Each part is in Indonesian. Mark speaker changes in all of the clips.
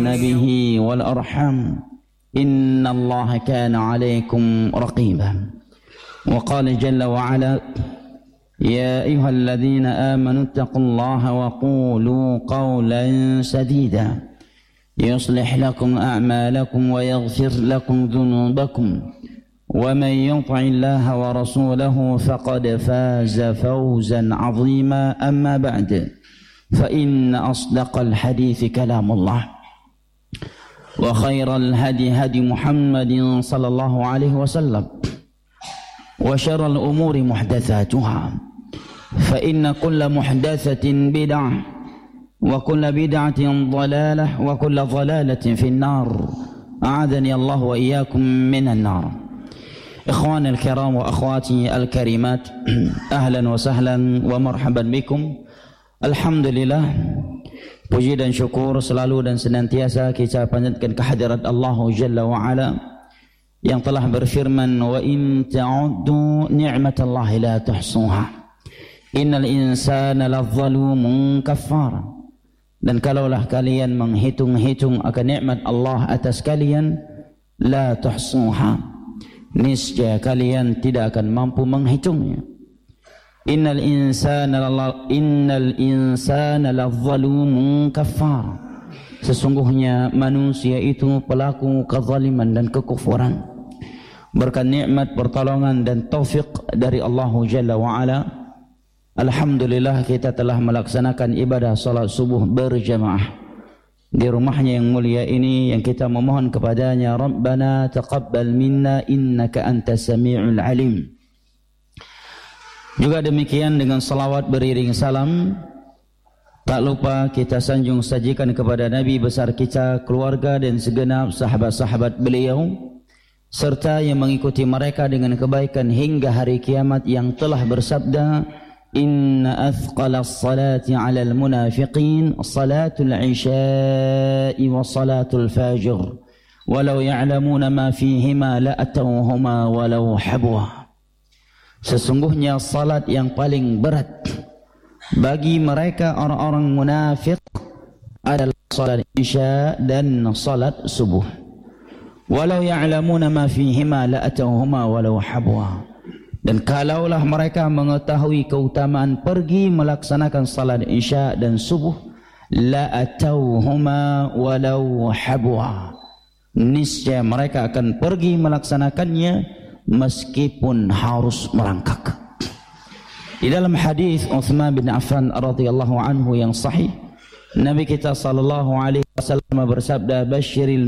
Speaker 1: توصون به والأرحام إن الله كان عليكم رقيبا. وقال جل وعلا يا أيها الذين آمنوا اتقوا الله وقولوا قولا سديدا يصلح لكم أعمالكم ويغفر لكم ذنوبكم ومن يطع الله ورسوله فقد فاز فوزا عظيما. أما بعد فإن أصدق الحديث كلام الله وخير الهدي هدي محمد صلى الله عليه وسلم وشر الأمور محدثاتها فإن كل محدثة بدعة وكل بدعة ضلالة وكل ضلالة في النار. أعاذني الله وإياكم من النار. إخواني الكرام وأخواتي الكريمات أهلا وسهلا ومرحبا بكم. Alhamdulillah, puji dan syukur selalu dan senantiasa kita panjatkan kehadirat Allah Jalla wa'ala yang telah berfirman wa in ta'uddu ni'matallahi la tuhsuha innal insana ladzalumun kafar. Dan kalaulah kalian menghitung-hitung akan nikmat Allah atas kalian, la tuhsuha, niscaya kalian tidak akan mampu menghitungnya. Innal insana ladzalumun kafar. Sesungguhnya manusia itu pelaku kezaliman dan kekufuran. Berkat nikmat pertolongan dan taufik dari Allah Jalla wa'ala, alhamdulillah kita telah melaksanakan ibadah salat subuh berjamaah di rumahnya yang mulia ini, yang kita memohon kepadanya, Rabbana taqabbal minna innaka antas sami'ul alim. Juga demikian dengan salawat beriring salam, tak lupa kita sanjung sajikan kepada Nabi besar kita, keluarga dan segenap sahabat-sahabat beliau serta yang mengikuti mereka dengan kebaikan hingga hari kiamat, yang telah bersabda, inna athqalas salati 'alal munafiqin salatul isya'i wa salatul fajr walau ya'lamuna ma fihima la atawhuma walau habwa. Sesungguhnya salat yang paling berat bagi mereka orang-orang munafik adalah salat isya dan salat subuh. Walau ya'lamuna ma fihima la atawhuma walau habwa. Dan kalaulah mereka mengetahui keutamaan pergi melaksanakan salat isya dan subuh, la atawhuma walau habwa, niscaya mereka akan pergi melaksanakannya meskipun harus merangkak. Di dalam hadis Utsman bin Affan radhiyallahu anhu yang sahih, Nabi kita sallallahu alaihi wasallam bersabda, basyiril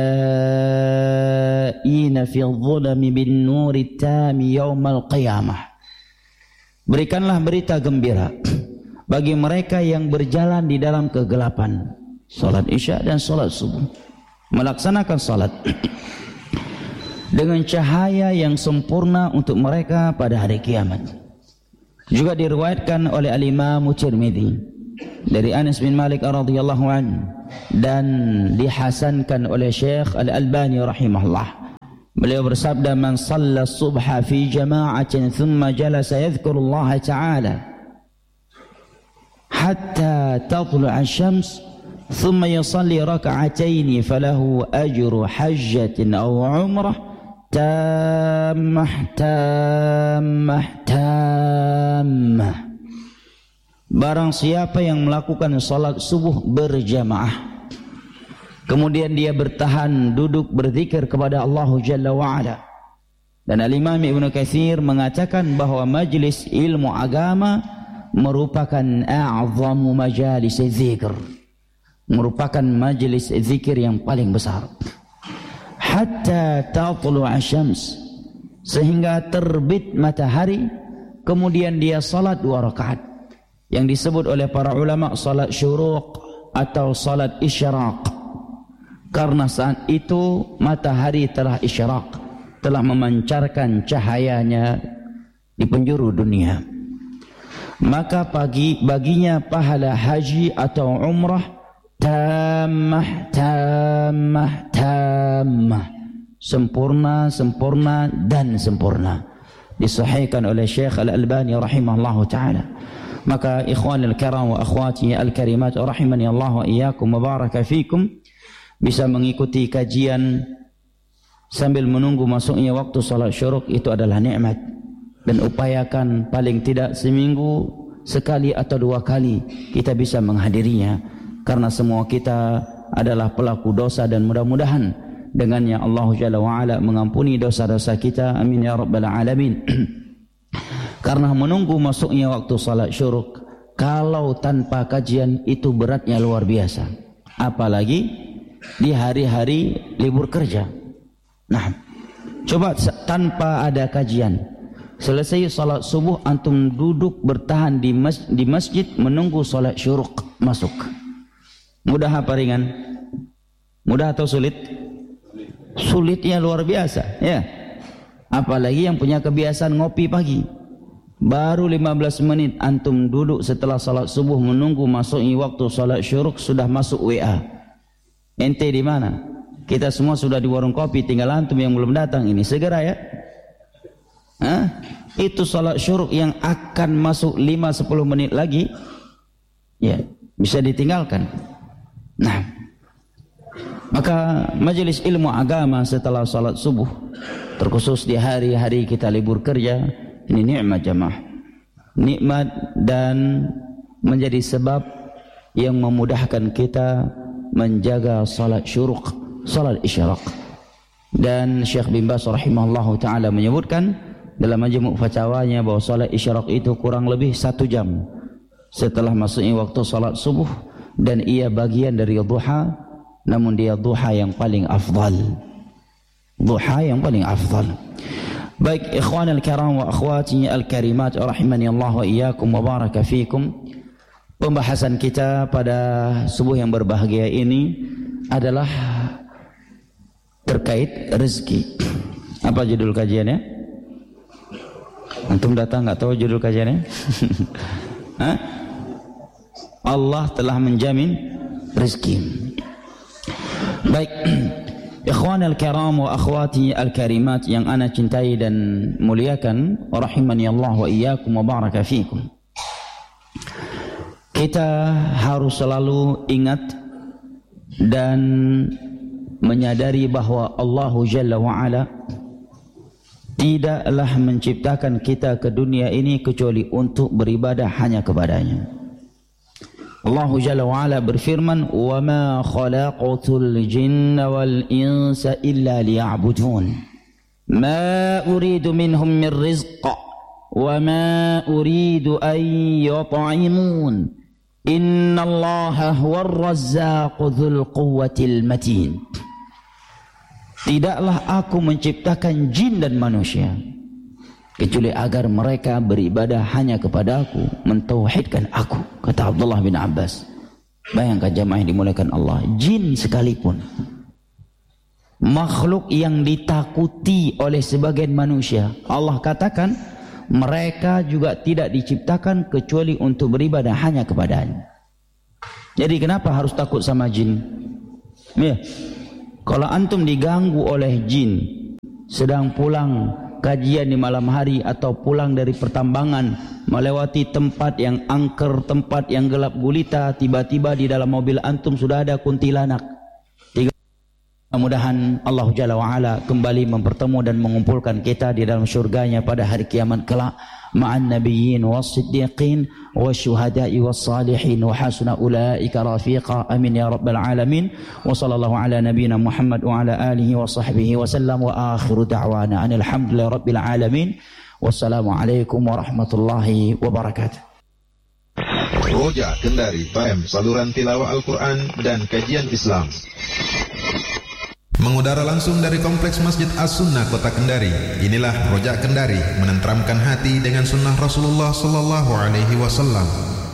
Speaker 1: musyaa'ina fi dhulami bin nuri tami yaumal qiyamah. Berikanlah berita gembira bagi mereka yang berjalan di dalam kegelapan salat isya dan salat subuh, melaksanakan salat dengan cahaya yang sempurna untuk mereka pada hari kiamat. Juga diriwayatkan oleh Al-Imam Tirmidzi dari Anas bin Malik radhiyallahu anhu dan dihasankan oleh Syekh Al-Albani rahimahullah. Beliau bersabda, man shalla subha fi jama'atin thumma jalasa yadhkurullaha ta'ala hatta tatlu'a asy-syams thumma yusalli rak'atayn falahu ajru hajjatin aw umrah tammah. Barang siapa yang melakukan salat subuh berjamaah, kemudian dia bertahan duduk berzikir kepada Allah Jalla wa'ala. Dan Al-Imam Ibn Katsir mengatakan bahawa majlis ilmu agama merupakan a'zamu majalis zikr, merupakan majlis zikir yang paling besar. Hatta tatlu'a syams, sehingga terbit matahari, kemudian dia salat 2 rakaat yang disebut oleh para ulama salat syuruq atau salat isyraq, karena saat itu matahari telah isyraq, telah memancarkan cahayanya di penjuru dunia. Maka baginya pahala haji atau umrah tammah, sempurna dan sempurna. Disahihkan oleh Syekh Al-Albani rahimahullahu ta'ala. Maka ikhwanil kiram wa akhwati al-karimat rahimani Allah wa iyyakum wa baraka fikum, bisa mengikuti kajian sambil menunggu masuknya waktu salat syuruk itu adalah nikmat. Dan upayakan paling tidak seminggu sekali atau 2 kali kita bisa menghadirinya, karena semua kita adalah pelaku dosa dan mudah-mudahan dengannya Allah Jalla wa'ala mengampuni dosa-dosa kita. Amin ya rabbal alamin. Karena menunggu masuknya waktu salat syuruk kalau tanpa kajian itu beratnya luar biasa, apalagi di hari-hari libur kerja. Nah, coba tanpa ada kajian, selesai salat subuh antum duduk bertahan di masjid menunggu salat syuruk masuk. Mudah apa ringan? Mudah atau sulit? Sulitnya luar biasa, ya. Apalagi yang punya kebiasaan ngopi pagi. Baru 15 menit antum duduk setelah salat subuh menunggu masuknya waktu salat syuruk sudah masuk WA. Ente di mana? Kita semua sudah di warung kopi, tinggal antum yang belum datang ini. Segera ya. Itu salat syuruk yang akan masuk 5-10 menit lagi, ya, bisa ditinggalkan. Nah, maka majelis ilmu agama setelah salat subuh, terkhusus di hari-hari kita libur kerja, ini nikmat jamaah, nikmat dan menjadi sebab yang memudahkan kita menjaga salat syuruk, salat isyraq. Dan Syekh bin Baz rahimahullahu taala menyebutkan dalam majmu' fatwanya bahwa salat isyraq itu kurang lebih 1 jam setelah masuknya waktu salat subuh, dan ia bagian dari duha, namun dia duha yang paling afdal. Duha yang paling afdal. Baik ikhwan al-kiram wa akhwati al-karimat rahimani Allah wa iyyakum wa baraka fikum. Pembahasan kita pada subuh yang berbahagia ini adalah terkait rezeki. Apa judul kajiannya? Antum datang enggak tahu judul kajiannya? Allah telah menjamin rezeki. Baik, ikhwan al-kiram wa akhwati al-karimat yang ana cintai dan muliakan, rahimani Allah wa iyyakum wa baraka fikum. Kita harus selalu ingat dan menyadari bahwa Allah Jalla wa Ala tidaklah menciptakan kita ke dunia ini kecuali untuk beribadah hanya kepadanya. Allah Jalla wa Ala berfirman, "Wa ma khalaqtul jinna wal insa illa liya'budun. Ma uridu minhum min rizq wa ma uridu an yut'imun. Innallaha huwar razzaqu dzul quwwatil matin." Tidaklah aku menciptakan jin dan manusia kecuali agar mereka beribadah hanya kepada aku, mentauhidkan aku, kata Abdullah bin Abbas. Bayangkan jamaah yang dimuliakan Allah, jin sekalipun, makhluk yang ditakuti oleh sebagian manusia, Allah katakan mereka juga tidak diciptakan kecuali untuk beribadah hanya kepadanya. Jadi kenapa harus takut sama jin? Ya, kalau antum diganggu oleh jin sedang pulang kajian di malam hari atau pulang dari pertambangan melewati tempat yang angker, tempat yang gelap gulita, tiba-tiba di dalam mobil antum sudah ada kuntilanak. Mudah-mudahan Allah Jalla wa'ala kembali mempertemu dan mengumpulkan kita di dalam syurganya pada hari kiamat kelak, ma'an nabiyyin was-siddiqin wasyuhada'i was-salihin wa hasuna ulaika rafiqa. Amin ya rabbal alamin. Wa sallallahu ala nabiyyina Muhammad wa ala alihi wa sahbihi wa sallam wa akhiru da'wana alhamdulillahi rabbil alamin. Wassalamualaikum warahmatullahi wabarakatuh.
Speaker 2: Roja Kendari FM, saluran tilawah Al-Quran dan kajian Islam. Mengudara langsung dari Kompleks Masjid As-Sunnah Kota Kendari. Inilah Roja Kendari, menenteramkan hati dengan sunnah Rasulullah Sallallahu Alaihi Wasallam.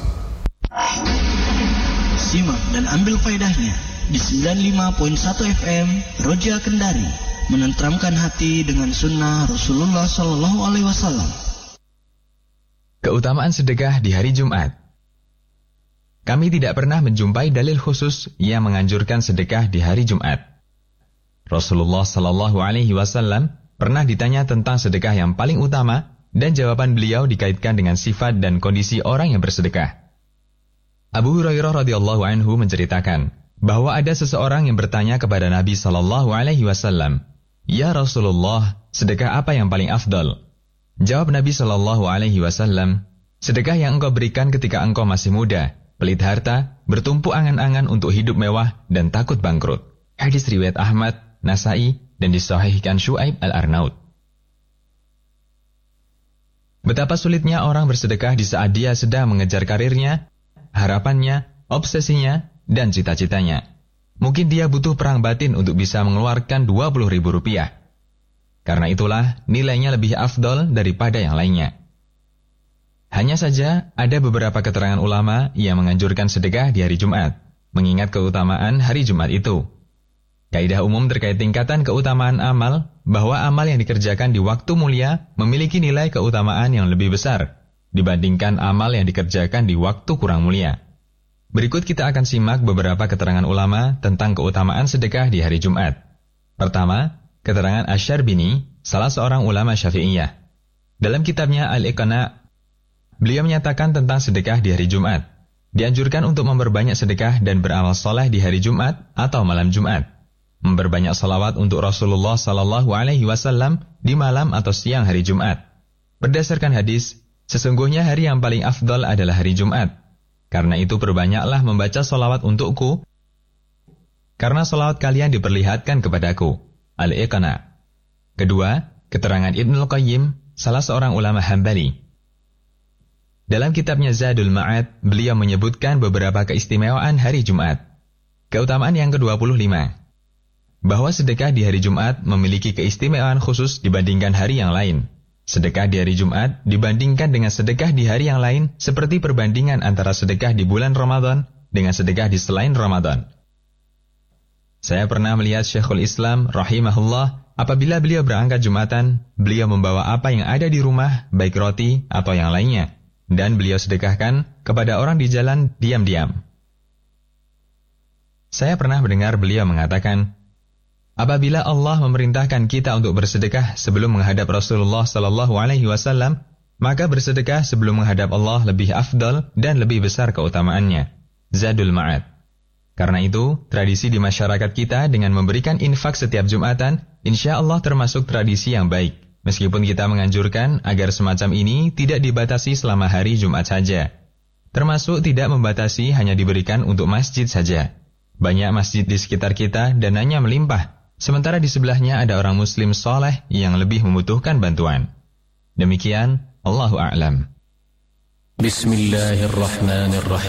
Speaker 3: Simak dan ambil faedahnya di 95.1 FM Roja Kendari, menenteramkan hati dengan sunnah Rasulullah Sallallahu Alaihi Wasallam.
Speaker 4: Keutamaan sedekah di hari Jumat. Kami tidak pernah menjumpai dalil khusus yang menganjurkan sedekah di hari Jumat. Rasulullah Sallallahu Alaihi Wasallam pernah ditanya tentang sedekah yang paling utama, dan jawaban beliau dikaitkan dengan sifat dan kondisi orang yang bersedekah. Abu Hurairah radhiyallahu anhu menceritakan bahwa ada seseorang yang bertanya kepada Nabi SAW, "Ya Rasulullah, sedekah apa yang paling afdal?" Jawab Nabi SAW, "Sedekah yang engkau berikan ketika engkau masih muda, pelit harta, bertumpu angan-angan untuk hidup mewah, dan takut bangkrut." Hadis riwayat Ahmad, Nasai, dan disahihkan Syuaib Al-Arnaud. Betapa sulitnya orang bersedekah di saat dia sedang mengejar karirnya, harapannya, obsesinya, dan cita-citanya. Mungkin dia butuh perang batin untuk bisa mengeluarkan Rp20.000. Karena itulah nilainya lebih afdol daripada yang lainnya. Hanya saja ada beberapa keterangan ulama yang menganjurkan sedekah di hari Jumat, mengingat keutamaan hari Jumat itu. Kaidah umum terkait tingkatan keutamaan amal, bahwa amal yang dikerjakan di waktu mulia memiliki nilai keutamaan yang lebih besar dibandingkan amal yang dikerjakan di waktu kurang mulia. Berikut kita akan simak beberapa keterangan ulama tentang keutamaan sedekah di hari Jumat. Pertama, keterangan Asy-Syarbini, salah seorang ulama Syafi'iyah. Dalam kitabnya Al-Iqna', beliau menyatakan tentang sedekah di hari Jumat. Dianjurkan untuk memperbanyak sedekah dan beramal soleh di hari Jumat atau malam Jumat. Memperbanyak salawat untuk Rasulullah SAW di malam atau siang hari Jumat. Berdasarkan hadis, sesungguhnya hari yang paling afdal adalah hari Jumat. Karena itu perbanyaklah membaca salawat untukku, karena salawat kalian diperlihatkan kepadaku. Al-Iqna'. Kedua, keterangan Ibnul Qayyim, salah seorang ulama Hambali. Dalam kitabnya Zadul Ma'ad, beliau menyebutkan beberapa keistimewaan hari Jumat. Keutamaan yang ke-25, bahwa sedekah di hari Jumat memiliki keistimewaan khusus dibandingkan hari yang lain. Sedekah di hari Jumat dibandingkan dengan sedekah di hari yang lain seperti perbandingan antara sedekah di bulan Ramadan dengan sedekah di selain Ramadan. Saya pernah melihat Syekhul Islam rahimahullah, apabila beliau berangkat Jumatan, beliau membawa apa yang ada di rumah, baik roti atau yang lainnya, dan beliau sedekahkan kepada orang di jalan diam-diam. Saya pernah mendengar beliau mengatakan, apabila Allah memerintahkan kita untuk bersedekah sebelum menghadap Rasulullah SAW, maka bersedekah sebelum menghadap Allah lebih afdal dan lebih besar keutamaannya. Zadul Ma'ad. Karena itu, tradisi di masyarakat kita dengan memberikan infak setiap Jumatan, insya Allah termasuk tradisi yang baik. Meskipun kita menganjurkan agar semacam ini tidak dibatasi selama hari Jumat saja. Termasuk tidak membatasi hanya diberikan untuk masjid saja. Banyak masjid di sekitar kita dananya melimpah. Sementara di sebelahnya ada orang muslim soleh yang lebih membutuhkan bantuan. Demikian, Allahu a'lam.
Speaker 5: Bismillahirrahmanirrahim.